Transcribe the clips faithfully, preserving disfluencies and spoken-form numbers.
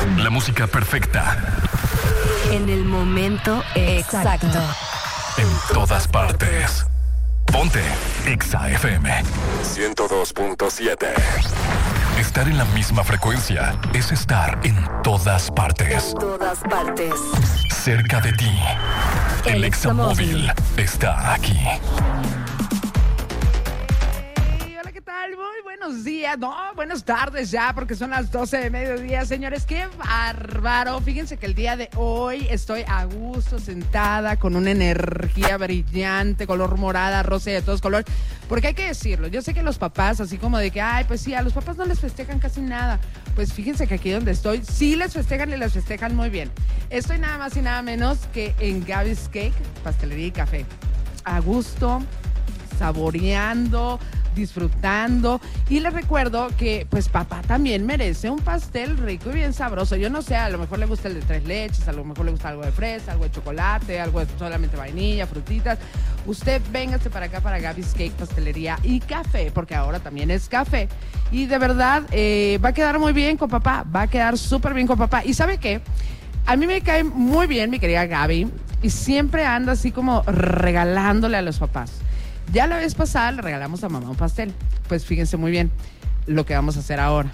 La música perfecta. En el momento exacto. En todas partes. Ponte Exa F M ciento dos punto siete. Estar en la misma frecuencia es estar en todas partes. En todas partes. Cerca de ti. El, El Exa Móvil está aquí. Buenos días, no, buenas tardes ya, porque son las doce de mediodía, señores, qué bárbaro. Fíjense que el día de hoy estoy a gusto, sentada, con una energía brillante, color morada, rosa y de todos colores, porque hay que decirlo, yo sé que los papás, así como de que, ay, pues sí, a los papás no les festejan casi nada, pues fíjense que aquí donde estoy, sí les festejan y les festejan muy bien. Estoy nada más y nada menos que en Gaby's Cake, pastelería y café, a gusto, saboreando, disfrutando, y les recuerdo que pues papá también merece un pastel rico y bien sabroso. Yo no sé, a lo mejor le gusta el de tres leches, a lo mejor le gusta algo de fresa, algo de chocolate, algo de solamente vainilla, frutitas. Usted véngase para acá, para Gaby's Cake, pastelería y café, porque ahora también es café, y de verdad eh, va a quedar muy bien con papá, va a quedar súper bien con papá. Y ¿sabe qué? A mí me cae muy bien mi querida Gaby, y siempre anda así como regalándole a los papás. Ya la vez pasada le regalamos a mamá un pastel. Pues fíjense muy bien lo que vamos a hacer ahora.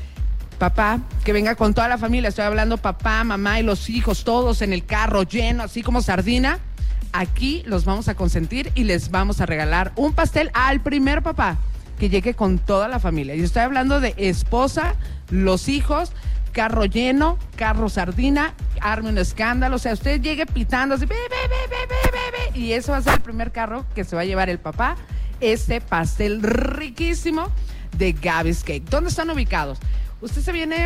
Papá, que venga con toda la familia. Estoy hablando papá, mamá y los hijos, todos en el carro lleno, así como sardina. Aquí los vamos a consentir y les vamos a regalar un pastel al primer papá que llegue con toda la familia. Y estoy hablando de esposa, los hijos, carro lleno, carro sardina, arme un escándalo, o sea, usted llegue pitando así, be, be, be, be, be, be, y eso va a ser el primer carro que se va a llevar el papá, este pastel riquísimo de Gaby's Cake. ¿Dónde están ubicados? Usted se viene,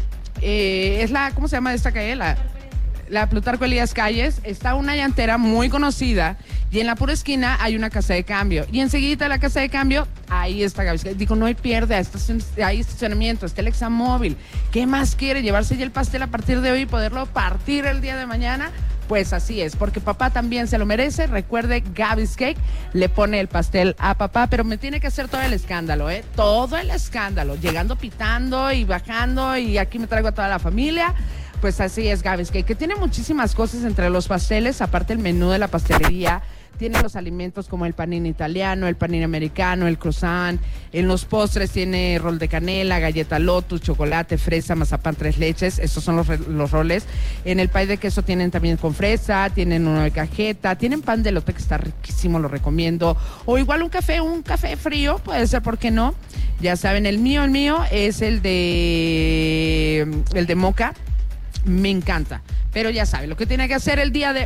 eh, es la, ¿cómo se llama esta calle? La, la Plutarco Elías Calles, está una llantera muy conocida, y en la pura esquina hay una casa de cambio, y enseguida de la casa de cambio, ahí está Gaby's Cake. Digo, no hay pierde, hay estacionamiento, está el Exa Móvil. ¿Qué más quiere? ¿Llevarse ya el pastel a partir de hoy y poderlo partir el día de mañana? Pues así es, porque papá también se lo merece. Recuerde, Gaby's Cake le pone el pastel a papá, pero me tiene que hacer todo el escándalo, ¿eh? Todo el escándalo, llegando pitando y bajando, y aquí me traigo a toda la familia. Pues así es Gaby's Cake, que tiene muchísimas cosas entre los pasteles, aparte el menú de la pastelería. Tiene los alimentos como el panini italiano, el panini americano, el croissant. En los postres tiene rol de canela, galleta Lotus, chocolate, fresa, mazapán, tres leches. Estos son los, los roles. En el pay de queso tienen también con fresa, tienen uno de cajeta, tienen pan de elote que está riquísimo, lo recomiendo. O igual un café, un café frío, puede ser, ¿por qué no? Ya saben, el mío, el mío es el de, el de moca. Me encanta. Pero ya saben, lo que tiene que hacer el día de